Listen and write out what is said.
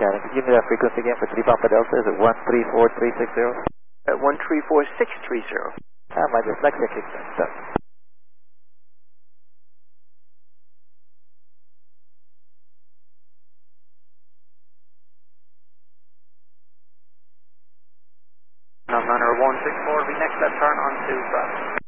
Shannon. Can you give me that frequency again for 3 Papa Delta? Is it 134360? 134630. My dyslexia kicks in. So. Runner 164, be next left turn on to Bravo.